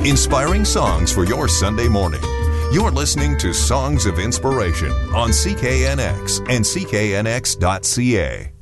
Inspiring songs for your Sunday morning. You're listening to Songs of Inspiration on CKNX and CKNX.ca.